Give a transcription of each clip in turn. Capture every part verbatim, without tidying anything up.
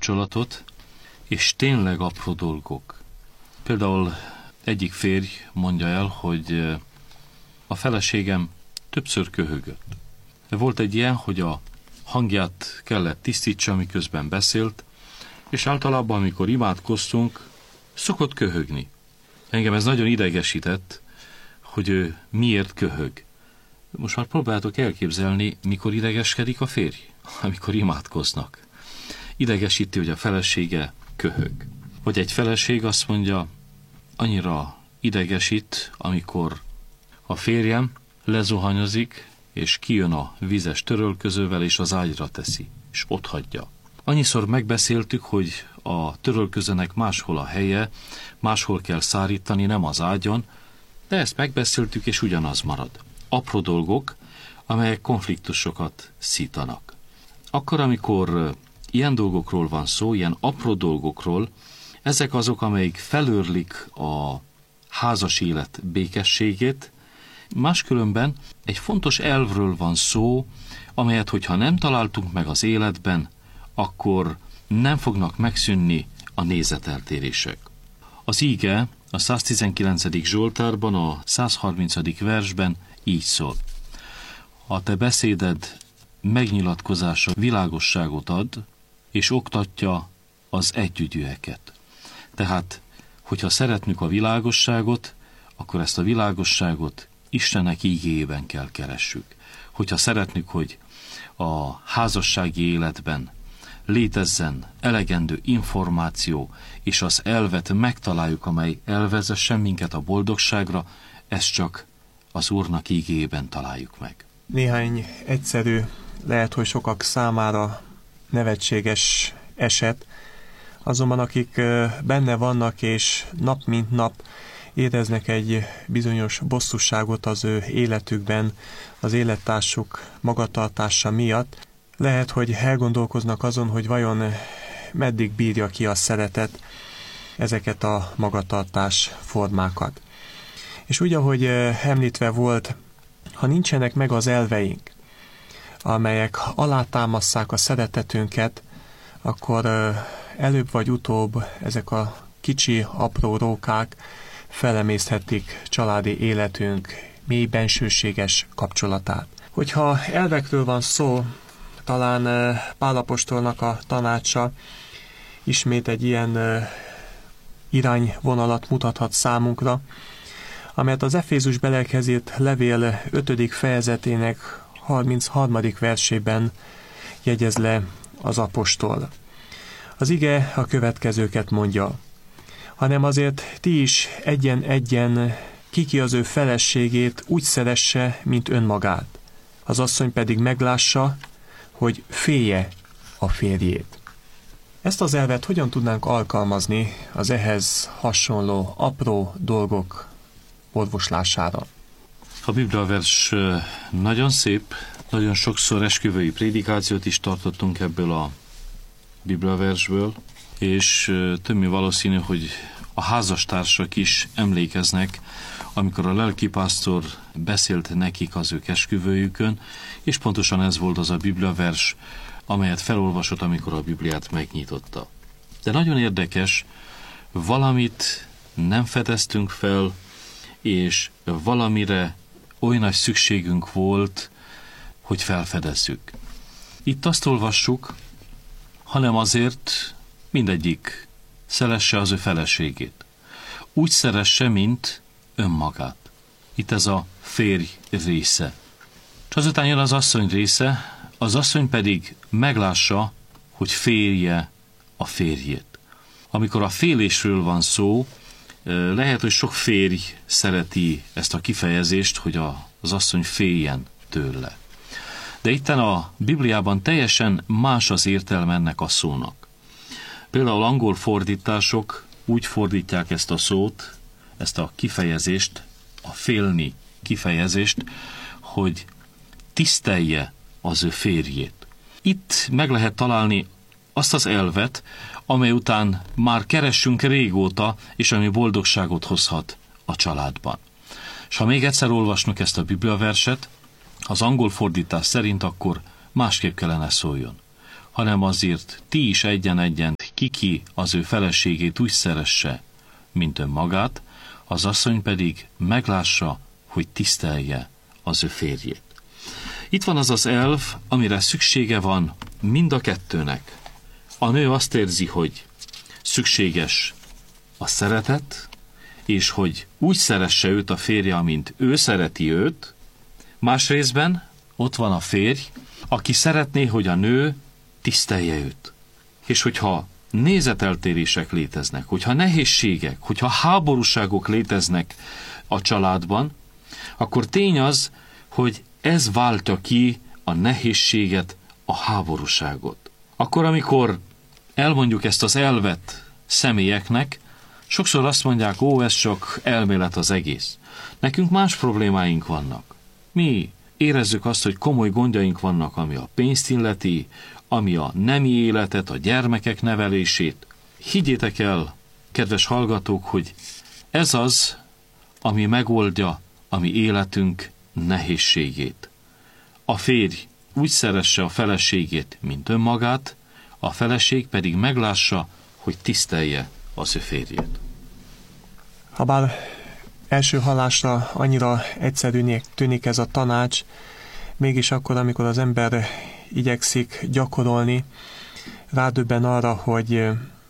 kapcsolatot, és tényleg apró dolgok. Például egyik férj mondja el, hogy a feleségem többször köhögött. Volt egy ilyen, hogy a hangját kellett tisztítsa, miközben beszélt, és általában, amikor imádkoztunk, szokott köhögni. Engem ez nagyon idegesített, hogy ő miért köhög. Most már próbáljátok elképzelni, mikor idegeskedik a férj, amikor imádkoznak. Idegesíti, hogy a felesége köhög. Vagy egy feleség azt mondja, annyira idegesít, amikor a férjem lezuhanyozik, és kijön a vizes törölközővel, és az ágyra teszi, és otthagyja. Annyiszor megbeszéltük, hogy a törölközőnek máshol a helye, máshol kell szárítani, nem az ágyon, de ezt megbeszéltük, és ugyanaz marad. Apró dolgok, amelyek konfliktusokat szítanak. Akkor, amikor ilyen dolgokról van szó, ilyen apró dolgokról, ezek azok, amelyik felőrlik a házas élet békességét, máskülönben egy fontos elvről van szó, amelyet, hogyha nem találtunk meg az életben, akkor nem fognak megszűnni a nézeteltérések. Az íge a száztizenkilencedik Zsoltárban, a százharmincadik versben így szól. A te beszéded megnyilatkozása világosságot ad, és oktatja az együgyűeket. Tehát, hogyha szeretnünk a világosságot, akkor ezt a világosságot Istenek ígéjében kell keressük. Hogyha szeretnék, hogy a házassági életben létezzen elegendő információ, és az elvet megtaláljuk, amely elvezessen minket a boldogságra, ezt csak az Úrnak ígéjében találjuk meg. Néhány egyszerű, lehet, hogy sokak számára nevetséges eset, azonban akik benne vannak, és nap mint nap éreznek egy bizonyos bosszúságot az ő életükben, az élettársuk magatartása miatt, lehet, hogy elgondolkoznak azon, hogy vajon meddig bírja ki a szeretet ezeket a magatartás formákat. És úgy, ahogy említve volt, ha nincsenek meg az elveink, amelyek alátámasszák a szeretetünket, akkor előbb vagy utóbb ezek a kicsi, apró rókák felemészthetik családi életünk mély bensőséges kapcsolatát. Hogyha elvekről van szó, talán Pál apostolnak a tanácsa ismét egy ilyen irányvonalat mutathat számunkra, amelyet az Efézus belelkezett levél ötödik fejezetének harmincharmadik versében jegyez le az apostol. Az ige a következőket mondja: hanem azért ti is egyen-egyen kiki az ő feleségét úgy szeresse, mint önmagát. Az asszony pedig meglássa, hogy félje a férjét. Ezt az elvet hogyan tudnánk alkalmazni az ehhez hasonló apró dolgok orvoslására? A bibliavers nagyon szép, nagyon sokszor esküvői prédikációt is tartottunk ebből a bibliaversből, és többé valószínű, hogy a házastársak is emlékeznek, amikor a lelkipásztor beszélt nekik az ő esküvőjükön, és pontosan ez volt az a bibliavers, amelyet felolvasott, amikor a Bibliát megnyitotta. De nagyon érdekes, valamit nem fedeztünk fel, és valamire oly nagy szükségünk volt, hogy felfedezzük. Itt azt olvassuk, hanem azért mindegyik szeresse az ő feleségét. Úgy szeresse, mint önmagát. Itt ez a férj része. És azután jön az asszony része, az asszony pedig meglássa, hogy félje a férjét. Amikor a félésről van szó, lehet, hogy sok férj szereti ezt a kifejezést, hogy az asszony féljen tőle. De itten a Bibliában teljesen más az értelme ennek a szónak. Például angol fordítások úgy fordítják ezt a szót, ezt a kifejezést, a félni kifejezést, hogy tisztelje az ő férjét. Itt meg lehet találni azt az elvet, amely után már keressünk régóta, és ami boldogságot hozhat a családban. És ha még egyszer olvasnunk ezt a bibliaverset, az angol fordítás szerint akkor másképp kellene szóljon. Hanem azért ti is egyen-egyen ki-ki az ő feleségét úgy szeresse, mint önmagát, az asszony pedig meglássa, hogy tisztelje az ő férjét. Itt van az az elv, amire szüksége van mind a kettőnek. A nő azt érzi, hogy szükséges a szeretet, és hogy úgy szeresse őt a férje, mint ő szereti őt. Másrészben ott van a férj, aki szeretné, hogy a nő tisztelje őt. És hogyha nézeteltérések léteznek, hogyha nehézségek, hogyha háborúságok léteznek a családban, akkor tény az, hogy ez váltja ki a nehézséget, a háborúságot. Akkor, amikor elmondjuk ezt az elvet személyeknek, sokszor azt mondják, ó, ez csak elmélet az egész. Nekünk más problémáink vannak. Mi érezzük azt, hogy komoly gondjaink vannak, ami a pénzt illeti, ami a nemi életet, a gyermekek nevelését. Higgyétek el, kedves hallgatók, hogy ez az, ami megoldja a mi életünk nehézségét. A férj úgy szeresse a feleségét, mint önmagát, a feleség pedig meglássa, hogy tisztelje az ő férjét. Habár első hallásra annyira egyszerűnek tűnik ez a tanács, mégis akkor, amikor az ember igyekszik gyakorolni, rádöbben arra, hogy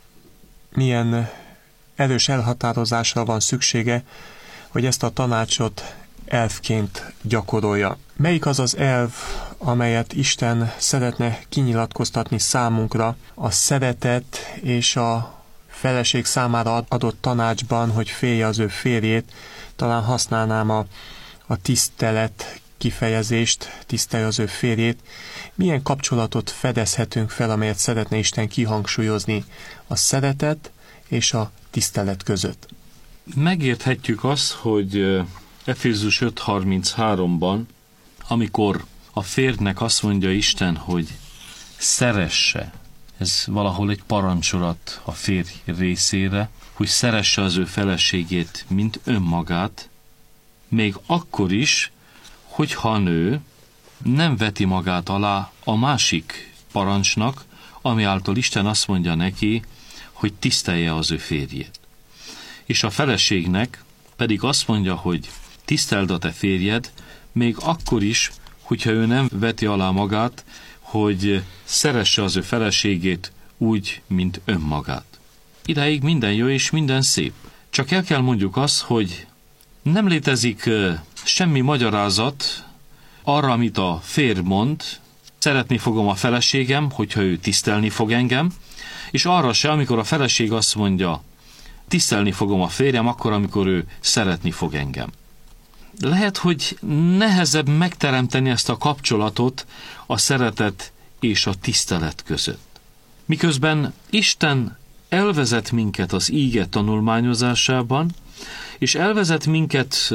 milyen erős elhatározásra van szüksége, hogy ezt a tanácsot elvként gyakorolja. Melyik az az elv, amelyet Isten szeretne kinyilatkoztatni számunkra a szeretet és a feleség számára adott tanácsban, hogy félje az ő férjét? Talán használnám a, a tisztelet kifejezést, tisztelje az ő férjét. Milyen kapcsolatot fedezhetünk fel, amelyet szeretne Isten kihangsúlyozni a szeretet és a tisztelet között? Megérthetjük azt, hogy Efézus öt harminchárom-ban, amikor a férjnek azt mondja Isten, hogy szeresse, ez valahol egy parancsolat a férj részére, hogy szeresse az ő feleségét, mint önmagát, még akkor is, hogyha a nő nem veti magát alá a másik parancsnak, ami által Isten azt mondja neki, hogy tisztelje az ő férjét. És a feleségnek pedig azt mondja, hogy tiszteld a te férjed, még akkor is, hogyha ő nem veti alá magát, hogy szeresse az ő feleségét úgy, mint önmagát. Idáig minden jó és minden szép. Csak el kell mondjuk azt, hogy nem létezik semmi magyarázat arra, amit a férj mond, szeretni fogom a feleségem, hogyha ő tisztelni fog engem, és arra se, amikor a feleség azt mondja, tisztelni fogom a férjem, akkor, amikor ő szeretni fog engem. Lehet, hogy nehezebb megteremteni ezt a kapcsolatot a szeretet és a tisztelet között. Miközben Isten elvezet minket az íge tanulmányozásában, és elvezet minket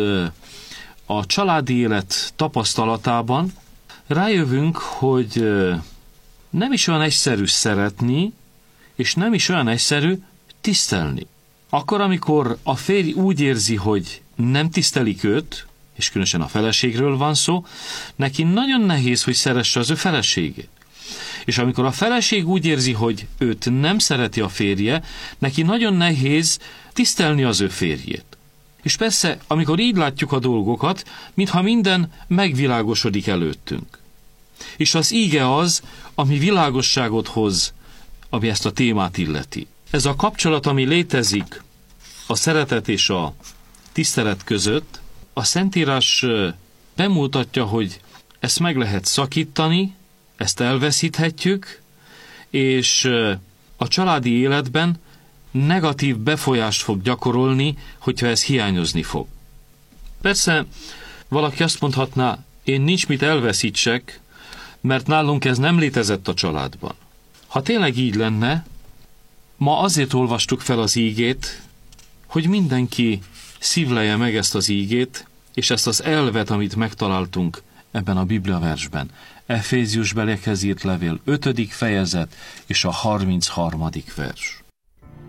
a családi élet tapasztalatában, rájövünk, hogy nem is olyan egyszerű szeretni, és nem is olyan egyszerű tisztelni. Akkor, amikor a férj úgy érzi, hogy nem tisztelik őt, és különösen a feleségről van szó, neki nagyon nehéz, hogy szeresse az ő feleségét. És amikor a feleség úgy érzi, hogy őt nem szereti a férje, neki nagyon nehéz tisztelni az ő férjét. És persze, amikor így látjuk a dolgokat, mintha minden megvilágosodik előttünk. És az íge az, ami világosságot hoz, ami ezt a témát illeti. Ez a kapcsolat, ami létezik a szeretet és a tisztelet között, a Szentírás bemutatja, hogy ezt meg lehet szakítani, ezt elveszíthetjük, és a családi életben negatív befolyást fog gyakorolni, hogyha ez hiányozni fog. Persze valaki azt mondhatná, én nincs mit elveszítsek, mert nálunk ez nem létezett a családban. Ha tényleg így lenne, ma azért olvastuk fel az ígét, hogy mindenki szívlelje meg ezt az ígét, és ezt az elvet, amit megtaláltunk ebben a Biblia versben. Eféziusbeliekhez írt levél ötödik fejezet és a harmincharmadik vers.